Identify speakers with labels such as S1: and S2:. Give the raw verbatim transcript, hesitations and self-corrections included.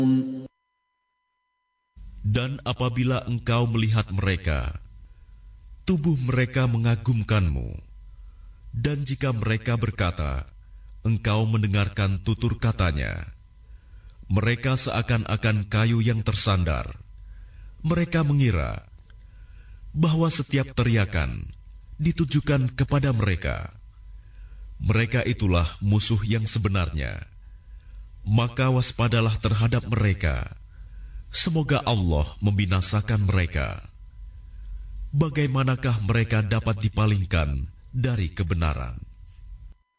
S1: Dan apabila engkau melihat mereka, tubuh mereka mengagumkanmu. Dan jika mereka berkata, engkau mendengarkan tutur katanya, mereka seakan-akan kayu yang tersandar. Mereka mengira bahwa setiap teriakan ditujukan kepada mereka. Mereka itulah musuh yang sebenarnya. Maka waspadalah terhadap mereka. Semoga Allah membinasakan mereka. Bagaimanakah mereka dapat dipalingkan dari kebenaran?